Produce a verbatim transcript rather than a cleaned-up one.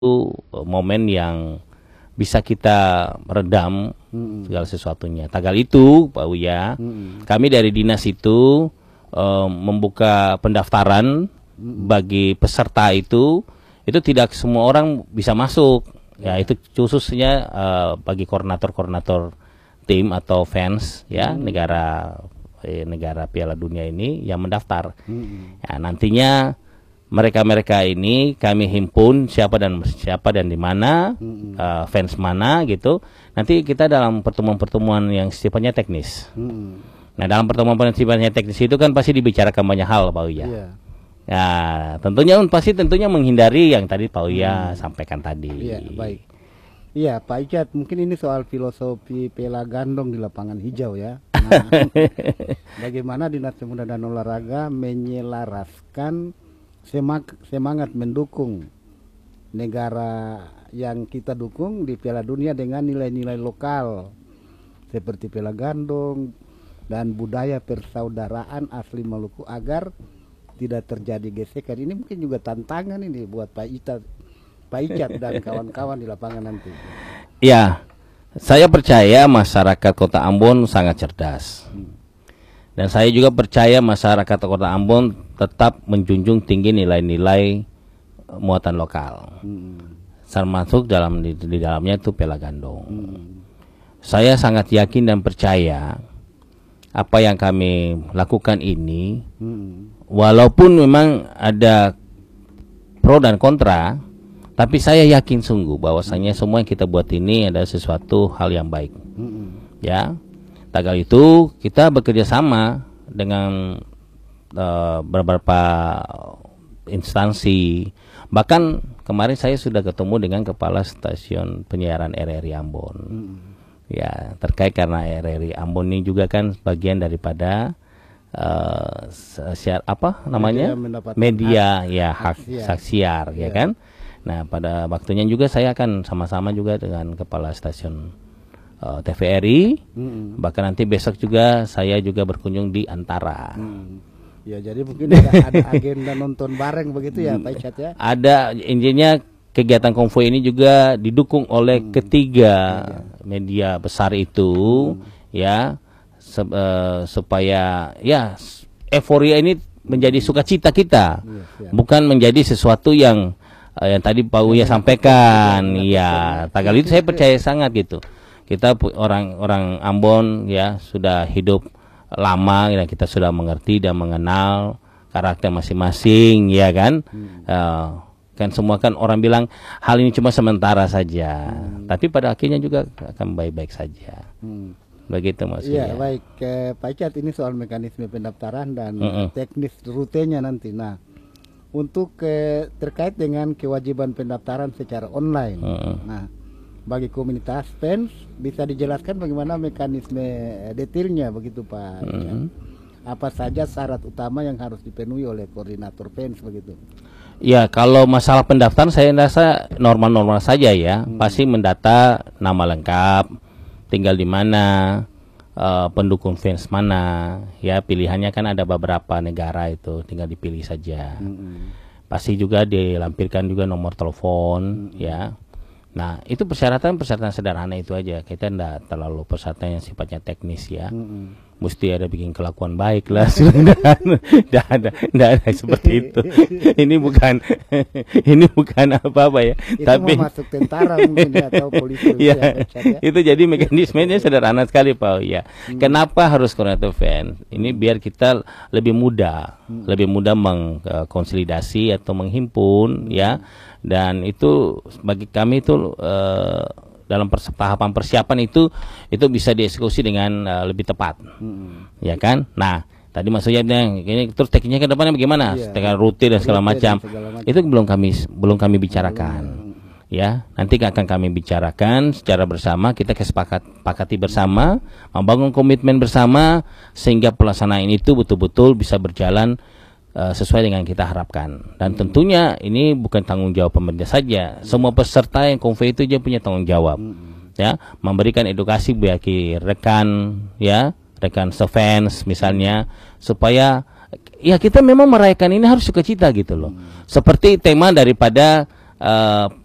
itu momen yang bisa kita redam Mm-mm. segala sesuatunya. Tanggal itu, Pak Uya, Mm-mm. kami dari dinas itu eh, membuka pendaftaran Mm-mm. bagi peserta itu. Itu tidak semua orang bisa masuk. Ya, itu khususnya eh, bagi koordinator-koordinator tim atau fans ya Mm. negara eh, negara Piala Dunia ini yang mendaftar. Mm-mm. Ya, nantinya mereka-mereka ini kami himpun siapa dan siapa dan di mana, Mm-mm. uh, fans mana gitu. Nanti kita dalam pertemuan-pertemuan yang sifatnya teknis. Mm-mm. Nah, dalam pertemuan yang sifatnya teknis itu kan pasti dibicarakan banyak hal, Pak Uya. Iya. Ya, tentunya pasti tentunya menghindari yang tadi Pak Uya sampaikan tadi. Iya, baik. Iya, Pak Icat, mungkin ini soal filosofi Piala Gandong di lapangan hijau ya. Nah, bagaimana Dinas Pemuda dan Olahraga menyelaraskan semak- semangat mendukung negara yang kita dukung di Piala Dunia dengan nilai-nilai lokal seperti Piala Gandong dan budaya persaudaraan asli Maluku agar tidak terjadi gesekan. Ini mungkin juga tantangan ini buat Pak Icat, Pak Icat dan kawan-kawan di lapangan nanti. Ya, saya percaya masyarakat Kota Ambon sangat cerdas. Dan saya juga percaya masyarakat Kota Ambon tetap menjunjung tinggi nilai-nilai muatan lokal. Hmm. Termasuk dalam di, di dalamnya itu Piala Gandong. Hmm. Saya sangat yakin dan percaya apa yang kami lakukan ini, Hmm. walaupun memang ada pro dan kontra, tapi saya yakin sungguh bahwasanya semua yang kita buat ini adalah sesuatu hal yang baik. Hmm. Ya, tanggal itu kita bekerja sama dengan uh, beberapa instansi. Bahkan kemarin saya sudah ketemu dengan kepala stasiun penyiaran R R I Ambon. Hmm. Ya, terkait karena R R I Ambon ini juga kan bagian daripada uh, siar, apa namanya? Media mendapatkan Media hak- ya hak hak siar. saksiar ya Iya. kan. Nah, pada waktunya juga saya akan sama-sama juga dengan kepala stasiun uh, T V R I. Hmm. Bahkan nanti besok juga saya juga berkunjung di Antara. Hmm. Ya, jadi mungkin ada, ada agenda nonton bareng begitu ya Pak Icat ya. Ada intinya kegiatan konvoy ini juga didukung oleh ketiga media besar itu ya se- eh, supaya ya s- euforia ini menjadi sukacita kita, Iya, iya. bukan menjadi sesuatu yang eh, yang tadi Pak Uya sampaikan. Ya, tanggal itu saya percaya sangat gitu. Kita pu- orang-orang Ambon ya sudah hidup lama ya, kita sudah mengerti dan mengenal karakter masing-masing ya kan. Eh, kan semua kan orang bilang hal ini cuma sementara saja, tapi pada akhirnya juga akan baik-baik saja. Hmm. Begitu maksudnya. Iya, baik eh, Pak Icat, ini soal mekanisme pendaftaran dan Mm-mm. teknis rutenya nanti. Nah, untuk eh, terkait dengan kewajiban pendaftaran secara online. Mm-mm. Nah, bagi komunitas fans bisa dijelaskan bagaimana mekanisme eh, detailnya begitu Pak Icat? Mm-mm. Apa saja syarat utama yang harus dipenuhi oleh koordinator fans begitu? Ya, kalau masalah pendaftaran saya rasa normal-normal saja ya. Pasti mendata nama lengkap, tinggal di mana, eh, pendukung fans mana. Ya, pilihannya kan ada beberapa negara itu, tinggal dipilih saja. Mm-mm. Pasti juga dilampirkan juga nomor telepon ya. Nah, itu persyaratan-persyaratan sederhana itu aja. Kita tidak terlalu persyaratan yang sifatnya teknis ya. Mm-mm. Mesti ada bikin kelakuan baik lah. Tidak ada, tidak ada seperti itu. Ini bukan, ini bukan apa-apa ya. Itu Tapi mau masuk tentara mungkin ya, atau polisi ya, ya, Pak Icat ya? itu jadi mekanismenya sederhana sekali Pak ya. Kenapa harus koordinator fan? Ini biar kita lebih mudah, lebih mudah mengkonsolidasi atau menghimpun ya. Dan itu bagi kami itu eh, dalam pers- tahapan persiapan itu itu bisa dieksekusi dengan uh, lebih tepat, Mm-mm. ya kan? Nah, tadi maksudnya ini terus tekniknya ke depannya bagaimana? Iya. Dengan rute dan segala Rute macam. dan segala macam. Itu belum kami belum kami bicarakan. Ya, nanti akan kami bicarakan secara bersama, kita kesepakat pakati bersama, membangun komitmen bersama sehingga pelaksanaan itu betul-betul bisa berjalan uh, sesuai dengan kita harapkan. Dan tentunya ini bukan tanggung jawab pemerintah saja. Semua peserta yang konvoy itu dia punya tanggung jawab. Ya, memberikan edukasi bagi rekan ya, rekan sefans misalnya supaya ya kita memang merayakan ini harus sukacita gitu loh. Seperti tema daripada uh,